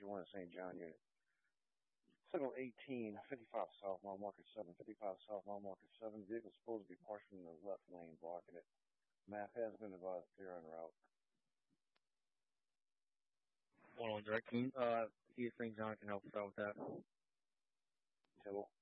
51 St. John unit. Signal 18, 55 South, mile marker 7, 55 South, mile marker 7. Vehicle supposed to be partially in the left lane, blocking it. Map has been advised clear en route. 101 direct. Can see if St. John can help us out with that? Table.